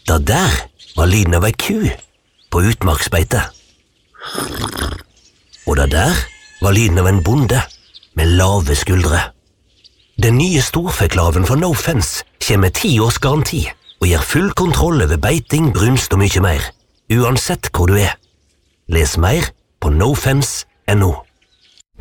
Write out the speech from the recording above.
Da der var lyden av ei ku på utmarksbeite. Og da der var lyden av en bonde med lave skuldre. Den nye storfeklaven fra No Fence kommer med 10 års garanti og gir full kontroll over beiting, brunst og mye mer, uansett hvor du er. Les mer på nofence.no.